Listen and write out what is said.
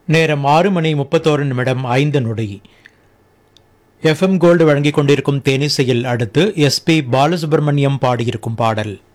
நேரம் 6:31 FM gold வழங்கிக் கொண்டிருக்கும் தேனிசையில் அடுத்து SP பாலசுப்ரமணியம் பாடியிருக்கும் பாடல்.